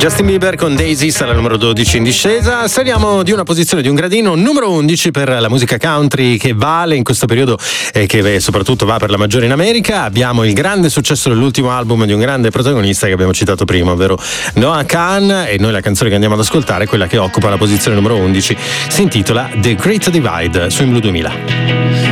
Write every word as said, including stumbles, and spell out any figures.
Justin Bieber con Daisy sarà numero dodici in discesa. Saliamo di una posizione, di un gradino, numero undici per la musica country, che vale in questo periodo e che soprattutto va per la maggiore in America. Abbiamo il grande successo dell'ultimo album di un grande protagonista che abbiamo citato prima, ovvero Noah Kahan, e noi la canzone che andiamo ad ascoltare, quella che occupa la posizione numero undici, si intitola The Great Divide su In Blue duemila.